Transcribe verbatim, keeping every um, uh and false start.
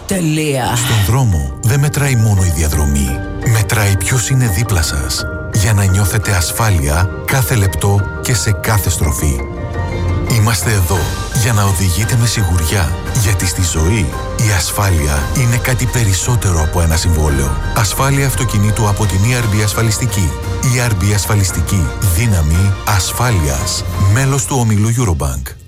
Τελεία. Στον δρόμο δεν μετράει μόνο η διαδρομή. Μετράει ποιος είναι δίπλα σας. Για να νιώθετε ασφάλεια κάθε λεπτό και σε κάθε στροφή. Είμαστε εδώ για να οδηγείτε με σιγουριά. Γιατί στη ζωή η ασφάλεια είναι κάτι περισσότερο από ένα συμβόλαιο. Ασφάλεια αυτοκινήτου από την ι αρ μπι Ασφαλιστική. ι αρ μπι Ασφαλιστική. Δύναμη ασφάλειας. Μέλος του ομίλου Eurobank.